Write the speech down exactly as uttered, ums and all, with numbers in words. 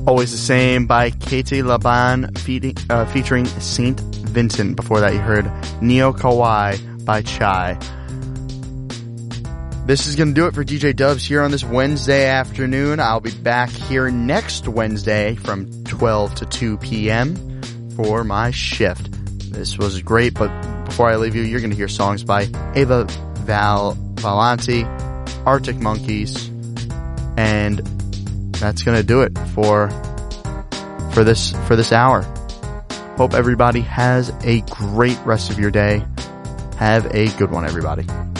Always the Same by Katie Laban fe- uh, featuring Saint Vincent. Before that you heard Neo Kawaii by Chai. This is going to do it for D J Dubs here on this Wednesday afternoon. I'll be back here next Wednesday from twelve to two p.m. for my shift. This was great, but before I leave you, you're going to hear songs by Ava Val Valanti, Arctic Monkeys, and that's going to do it for for this for this hour. Hope everybody has a great rest of your day. Have a good one, everybody.